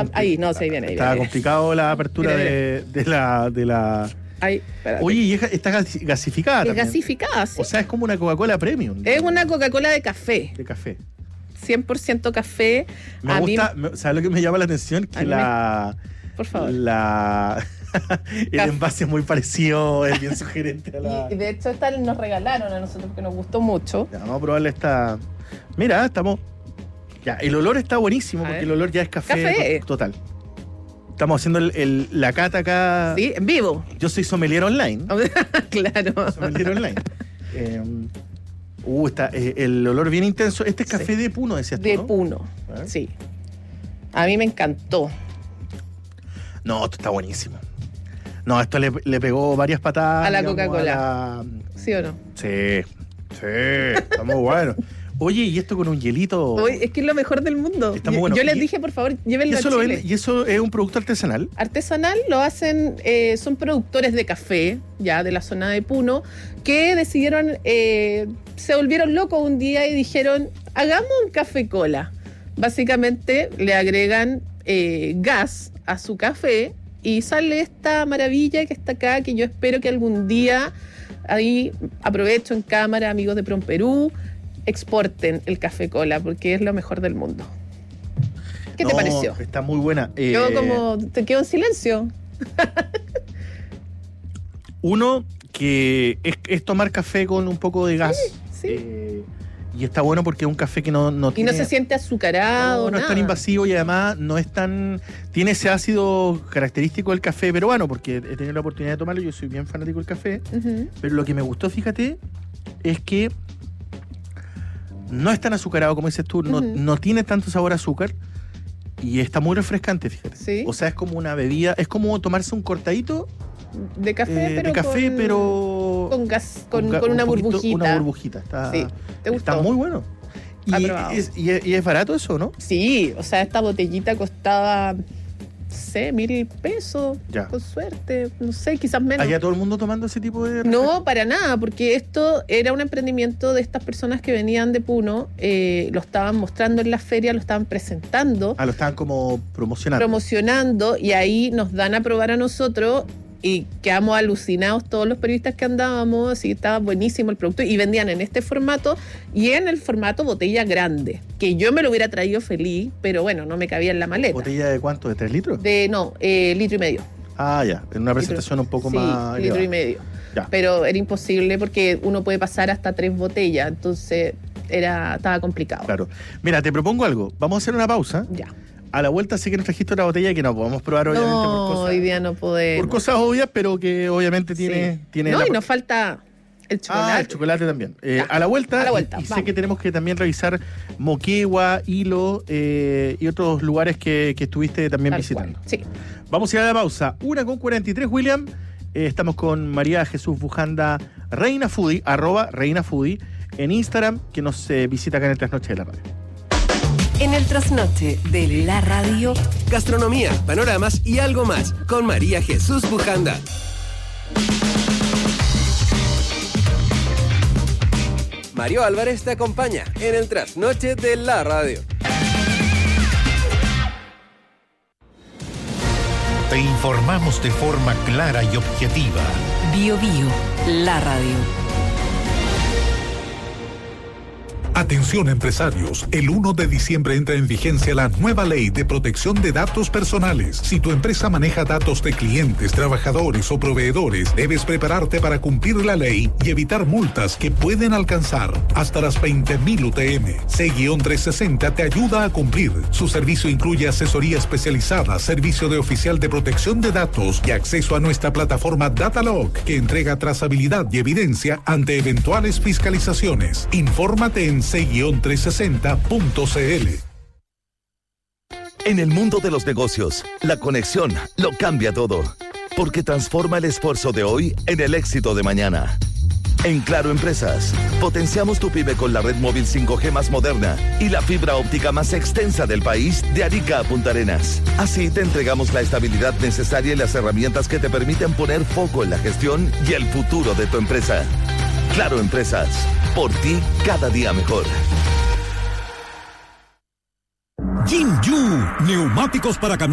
ahí, no, se viene. Estaba complicado la apertura de la... Ahí, espérate. Oye, y está gasificada Es también. gasificada, sí. O sea, es como una Coca-Cola Premium. Es una Coca-Cola de café. De café. 100% café. Me gusta, ¿sabes lo que me llama la atención? Que por favor. el envase es muy parecido, es bien sugerente a la... Y de hecho esta nos regalaron a nosotros porque nos gustó mucho. Ya, vamos a probarle esta... Mira, estamos... Ya, el olor está buenísimo porque el olor ya es café. Total. Estamos haciendo la cata acá. Sí, en vivo. Yo soy sommelier online. Claro. Sommelier online. Está el olor bien intenso. Este es café de Puno, decías tú, ¿no? De Puno, sí. A mí me encantó. No, esto está buenísimo. No, esto le pegó varias patadas. A la Coca-Cola. ¿Sí o no? Sí, está muy bueno. Oye, y esto con un hielito... Oye, es que es lo mejor del mundo. Está muy bueno. Yo les dije, por favor, llévenlo a Chile. ¿Y eso es un producto artesanal? Artesanal lo hacen, son productores de café, ya de la zona de Puno, que decidieron, se volvieron locos un día y dijeron, hagamos un café cola. Básicamente le agregan gas a su café y sale esta maravilla que está acá, que yo espero que algún día, ahí aprovecho en cámara, amigos de Prom Perú, exporten el café cola, porque es lo mejor del mundo. ¿Qué te pareció? Está muy buena. Te quedo en silencio. Uno, que es tomar café con un poco de gas. Sí. Y está bueno porque es un café que no tiene... Y no se siente azucarado, no es tan invasivo y además no es tan... Tiene ese ácido característico del café peruano, porque he tenido la oportunidad de tomarlo, yo soy bien fanático del café, pero lo que me gustó, fíjate, es que no es tan azucarado como dices tú, no tiene tanto sabor a azúcar y está muy refrescante, fíjate. ¿Sí? O sea, es como una bebida, es como tomarse un cortadito de café, pero con gas, con una burbujita. Una burbujita. Sí, ¿te gustó? Está muy bueno. Y es barato eso, ¿no? Sí, o sea, esta botellita costaba, no sé, 1,000 pesos, con suerte, no sé, quizás menos. ¿Allá todo el mundo tomando ese tipo de...? No, para nada, porque esto era un emprendimiento de estas personas que venían de Puno, lo estaban mostrando en la feria, lo estaban presentando. Lo estaban como promocionando. Y ahí nos dan a probar a nosotros y quedamos alucinados todos los periodistas que andábamos, así estaba buenísimo el producto y vendían en este formato y en el formato botella grande, que yo me lo hubiera traído feliz, pero bueno, no me cabía en la maleta. ¿Botella de cuánto? ¿De 3 litros? No, 1,5 litros. Ya, en una presentación un poco más... 1,5 litros. Ya. Pero era imposible porque uno puede pasar hasta 3 botellas, entonces estaba complicado. Claro. Mira, te propongo algo, vamos a hacer una pausa. Ya. A la vuelta sí que nos trajiste una botella que no podemos probar, obviamente, por cosas... hoy día no podemos. Por cosas obvias, pero que obviamente tiene y nos falta el chocolate. El chocolate también. A la vuelta. Y sé que tenemos que también revisar Moquegua, Hilo y otros lugares que estuviste también visitando. Sí. Vamos a ir a la pausa. 1:43, William. Estamos con María Jesús Bujanda, Reina Foodie, @ReinaFoodie, en Instagram, que nos visita acá en el Trasnoche de la Radio. En el Trasnoche de la Radio, gastronomía, panoramas y algo más con María Jesús Bujanda. Mario Álvarez te acompaña en el Trasnoche de la Radio. Te informamos de forma clara y objetiva. Bio, la radio. Atención empresarios, el 1 de diciembre entra en vigencia la nueva ley de protección de datos personales. Si tu empresa maneja datos de clientes, trabajadores o proveedores, debes prepararte para cumplir la ley y evitar multas que pueden alcanzar hasta las 20.000 UTM. C-360 te ayuda a cumplir. Su servicio incluye asesoría especializada, servicio de oficial de protección de datos y acceso a nuestra plataforma Datalog, que entrega trazabilidad y evidencia ante eventuales fiscalizaciones. Infórmate en c-360.cl. En el mundo de los negocios, la conexión lo cambia todo, porque transforma el esfuerzo de hoy en el éxito de mañana. En Claro Empresas, potenciamos tu pyme con la red móvil 5G más moderna y la fibra óptica más extensa del país, de Arica a Punta Arenas. Así te entregamos la estabilidad necesaria y las herramientas que te permiten poner foco en la gestión y el futuro de tu empresa. Claro Empresas, por ti cada día mejor. Jinju, neumáticos para camiones.